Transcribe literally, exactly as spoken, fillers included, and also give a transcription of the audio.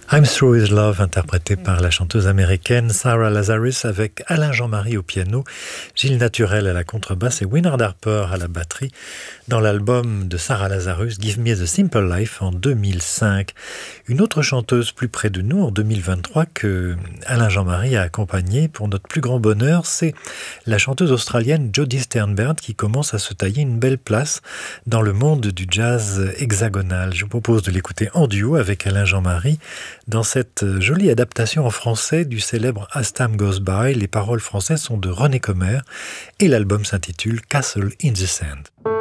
I'm Through With Love, interprété par la chanteuse américaine Sarah Lazarus avec Alain Jean-Marie au piano, Gilles Naturel à la contrebasse et Wynard Harper à la batterie dans l'album de Sarah Lazarus Give Me the Simple Life en deux mille cinq. Une autre chanteuse plus près de nous en deux mille vingt-trois que Alain Jean-Marie a accompagnée pour notre plus grand bonheur, c'est la chanteuse australienne Jodie Sternberg qui commence à se tailler une belle place dans le monde du jazz hexagonal. Je vous propose de l'écouter en duo avec Alain Jean-Marie dans cette jolie adaptation en français du célèbre As Time Goes By. Les paroles françaises sont de René Commer et l'album s'intitule Castle in the Sand.